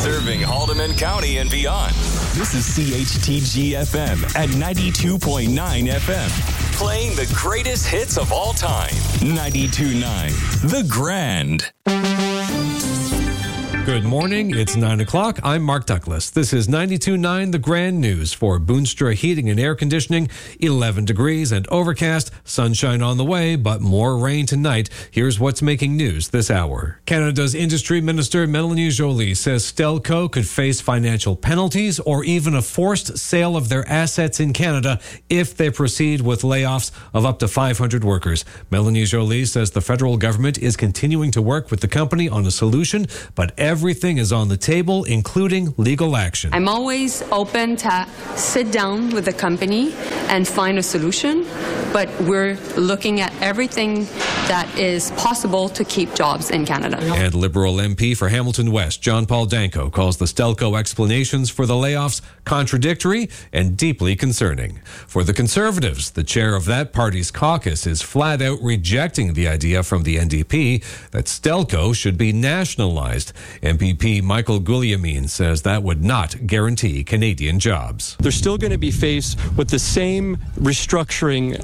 Serving Haldeman County and beyond. This is CHTG-FM at 92.9 FM. Playing the greatest hits of all time. 92.9 The Grand. Good morning. It's 9 o'clock. I'm Mark Douglas. This is 92.9 The Grand News for Boonstra Heating and Air Conditioning. 11 degrees and overcast. Sunshine on the way, but more rain tonight. Here's what's making news this hour. Canada's Industry Minister Melanie Joly says Stelco could face financial penalties or even a forced sale of their assets in Canada if they proceed with layoffs of up to 500 workers. Melanie Joly says the federal government is continuing to work with the company on a solution, but everything is on the table, including legal action. I'm always open to sit down with the company and find a solution, but we're looking at everything that is possible to keep jobs in Canada. And Liberal MP for Hamilton West, John Paul Danko, calls the Stelco explanations for the layoffs contradictory and deeply concerning. For the Conservatives, the chair of that party's caucus is flat out rejecting the idea from the NDP that Stelco should be nationalized. MPP Michael Guglielmin says that would not guarantee Canadian jobs. They're still going to be faced with the same restructuring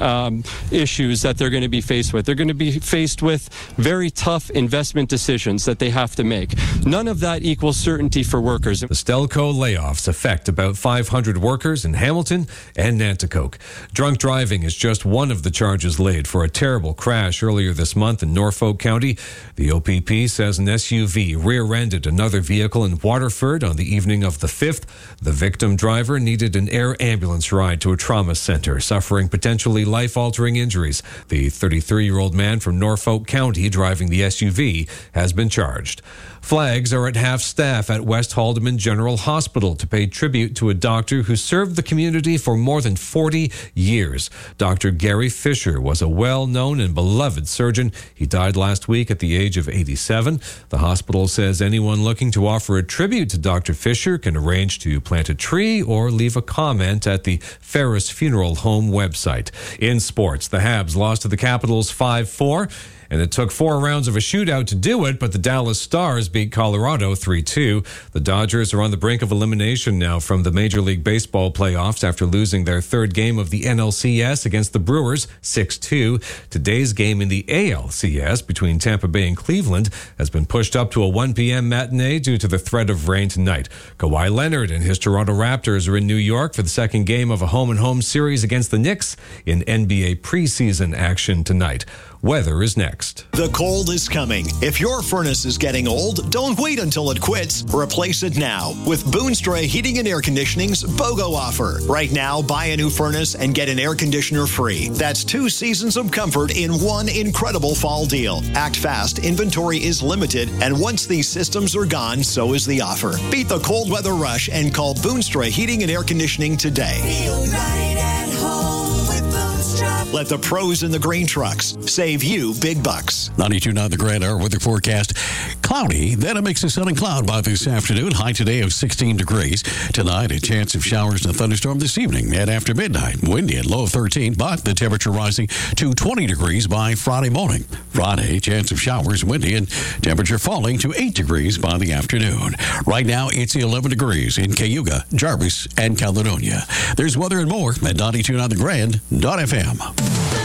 issues that they're going to be faced with. They're going to be faced with very tough investment decisions that they have to make. None of that equals certainty for workers. The Stelco layoffs affect about 500 workers in Hamilton and Nanticoke. Drunk driving is just one of the charges laid for a terrible crash earlier this month in Norfolk County. The OPP says an SUV rear-ended another vehicle in Waterford on the evening of the 5th. The victim driver needed an air ambulance ride to a trauma center, suffering potentially life-altering injuries. The 33-year-old man from Norfolk County driving the SUV has been charged. Flags are at half-staff at West Haldeman General Hospital to pay tribute to a doctor who served the community for more than 40 years. Dr. Gary Fisher was a well-known and beloved surgeon. He died last week at the age of 87. The hospital says anyone looking to offer a tribute to Dr. Fisher can arrange to plant a tree or leave a comment at the Ferris Funeral Home website. In sports, the Habs lost to the Capitals 5-4. And it took 4 rounds of a shootout to do it, but the Dallas Stars beat Colorado 3-2. The Dodgers are on the brink of elimination now from the Major League Baseball playoffs after losing their third game of the NLCS against the Brewers 6-2. Today's game in the ALCS between Tampa Bay and Cleveland has been pushed up to a 1 p.m. matinee due to the threat of rain tonight. Kawhi Leonard and his Toronto Raptors are in New York for the second game of a home-and-home series against the Knicks in NBA preseason action tonight. Weather is next. The cold is coming. If your furnace is getting old, don't wait until it quits. Replace it now with Boonstra Heating and Air Conditioning's BOGO offer. Right now, buy a new furnace and get an air conditioner free. That's 2 seasons of comfort in one incredible fall deal. Act fast. Inventory is limited, and once these systems are gone, so is the offer. Beat the cold weather rush and call Boonstra Heating and Air Conditioning today. Feel right at home with Boonstra. Let the pros in the green trucks save you big bucks. 92.9 The Grand Hour weather forecast. Cloudy, then a mix of sun and cloud by this afternoon. High today of 16 degrees. Tonight, a chance of showers and a thunderstorm this evening and after midnight. Windy at low of 13, but the temperature rising to 20 degrees by Friday morning. Friday, chance of showers, windy, and temperature falling to 8 degrees by the afternoon. Right now, it's 11 degrees in Cayuga, Jarvis, and Caledonia. There's weather and more at 92.9 The Grand.fm.